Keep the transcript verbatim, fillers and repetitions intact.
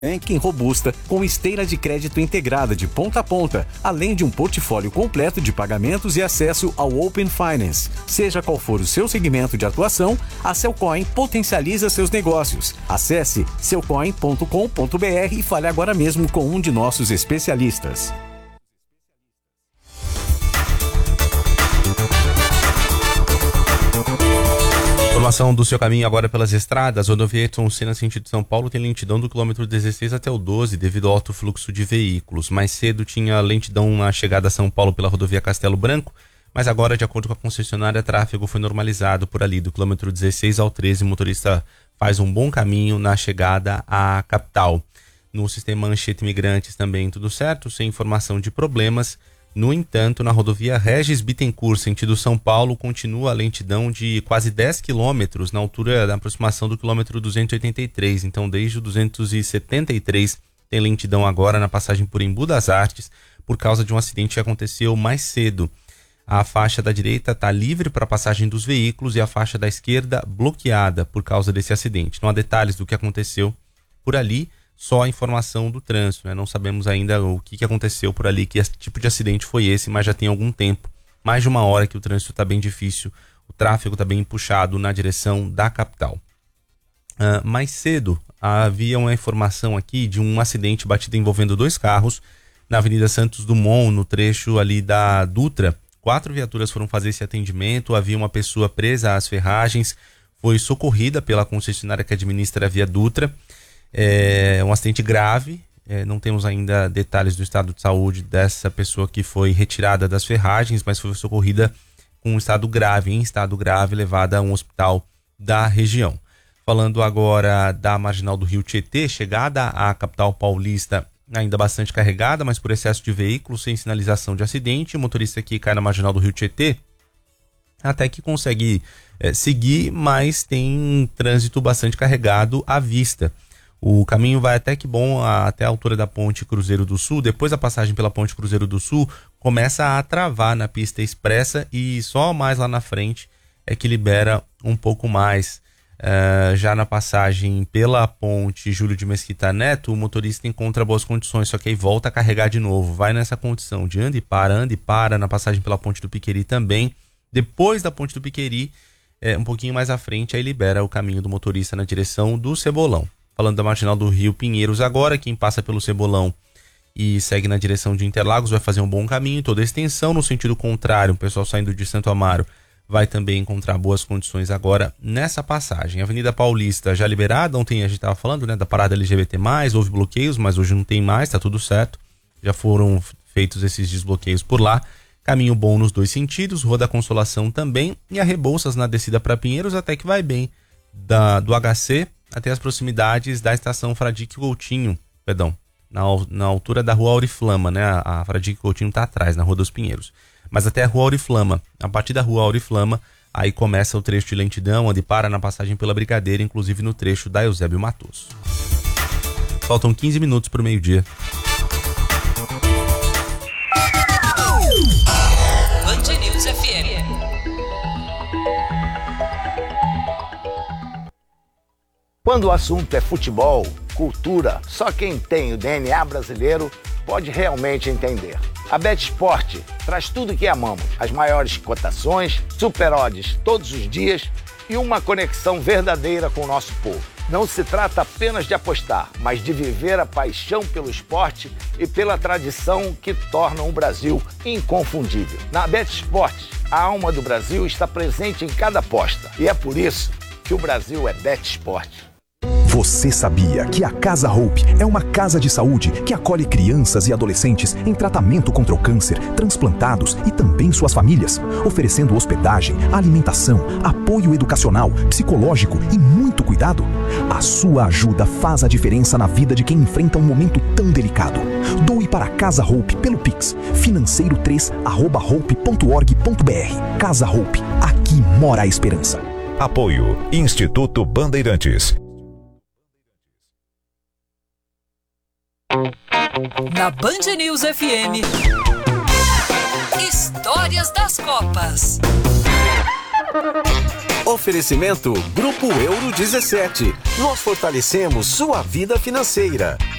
Banking robusta, com esteira de crédito integrada de ponta a ponta, além de um portfólio completo de pagamentos e acesso ao Open Finance. Seja qual for o seu segmento de atuação, a Cellcoin potencializa seus negócios. Acesse cellcoin ponto com ponto b r e fale agora mesmo com um de nossos especialistas. Informação do seu caminho agora pelas estradas. Rodovia Ayrton Senna, sentido São Paulo, tem lentidão do quilômetro dezesseis até o doze devido ao alto fluxo de veículos. Mais cedo tinha lentidão na chegada a São Paulo pela rodovia Castelo Branco, mas agora, de acordo com a concessionária, tráfego foi normalizado por ali. Do quilômetro dezesseis ao treze, o motorista faz um bom caminho na chegada à capital. No sistema Anchieta Imigrantes também tudo certo, sem informação de problemas. No entanto, na rodovia Regis Bittencourt, sentido São Paulo, continua a lentidão de quase dez quilômetros na altura da aproximação do quilômetro duzentos e oitenta e três. Então, desde o duzentos e setenta e três tem lentidão agora na passagem por Embu das Artes, por causa de um acidente que aconteceu mais cedo. A faixa da direita está livre para a passagem dos veículos e a faixa da esquerda bloqueada por causa desse acidente. Não há detalhes do que aconteceu por ali, só a informação do trânsito, né? Não sabemos ainda o que, que aconteceu por ali, que tipo de acidente foi esse, mas já tem algum tempo, mais de uma hora que o trânsito está bem difícil, o tráfego está bem puxado na direção da capital. Uh, mais cedo havia uma informação aqui de um acidente batido envolvendo dois carros na Avenida Santos Dumont, no trecho ali da Dutra. Quatro viaturas foram fazer esse atendimento, havia uma pessoa presa às ferragens, foi socorrida pela concessionária que administra a Via Dutra. É um acidente grave, é, não temos ainda detalhes do estado de saúde dessa pessoa que foi retirada das ferragens, mas foi socorrida com um estado grave, em estado grave, levada a um hospital da região. Falando agora da marginal do Rio Tietê, chegada à capital paulista ainda bastante carregada, mas por excesso de veículos, sem sinalização de acidente, o motorista que cai na marginal do Rio Tietê até que consegue é, seguir, mas tem trânsito bastante carregado à vista. O caminho vai até que bom até a altura da Ponte Cruzeiro do Sul. Depois da passagem pela Ponte Cruzeiro do Sul, começa a travar na pista expressa e só mais lá na frente é que libera um pouco mais. Uh, já na passagem pela Ponte Júlio de Mesquita Neto, o motorista encontra boas condições, só que aí volta a carregar de novo. Vai nessa condição de anda e para, anda e para. Na passagem pela Ponte do Piqueri também. Depois da Ponte do Piqueri, é, um pouquinho mais à frente, aí libera o caminho do motorista na direção do Cebolão. Falando da marginal do Rio Pinheiros agora, quem passa pelo Cebolão e segue na direção de Interlagos vai fazer um bom caminho, toda a extensão. No sentido contrário, o pessoal saindo de Santo Amaro vai também encontrar boas condições agora nessa passagem. Avenida Paulista já liberada, ontem a gente estava falando, né, da parada L G B T mais, houve bloqueios, mas hoje não tem mais, tá tudo certo. Já foram feitos esses desbloqueios por lá. Caminho bom nos dois sentidos, Rua da Consolação também, e a Rebouças na descida para Pinheiros até que vai bem, da, do H C até as proximidades da estação Fradique Coutinho, perdão, na, na altura da Rua Auriflama, né? A, a Fradique Coutinho está atrás, na Rua dos Pinheiros. Mas até a Rua Auriflama. A partir da Rua Auriflama, aí começa o trecho de lentidão, onde para na passagem pela Brigadeira, inclusive no trecho da Eusébio Matoso. Faltam quinze minutos para o meio-dia. Band News F M. Quando o assunto é futebol, cultura, só quem tem o D N A brasileiro pode realmente entender. A BetSport traz tudo que amamos, as maiores cotações, super odds todos os dias e uma conexão verdadeira com o nosso povo. Não se trata apenas de apostar, mas de viver a paixão pelo esporte e pela tradição que tornam o Brasil inconfundível. Na BetSport, a alma do Brasil está presente em cada aposta e é por isso que o Brasil é BetSport. Você sabia que a Casa Hope é uma casa de saúde que acolhe crianças e adolescentes em tratamento contra o câncer, transplantados e também suas famílias, oferecendo hospedagem, alimentação, apoio educacional, psicológico e muito cuidado? A sua ajuda faz a diferença na vida de quem enfrenta um momento tão delicado. Doe para a Casa Hope pelo Pix, financeiro três arroba hope ponto org ponto br. Casa Hope, aqui mora a esperança. Apoio Instituto Bandeirantes. Na Band News F M, Histórias das Copas. Oferecimento Grupo Euro dezessete. Nós fortalecemos sua vida financeira.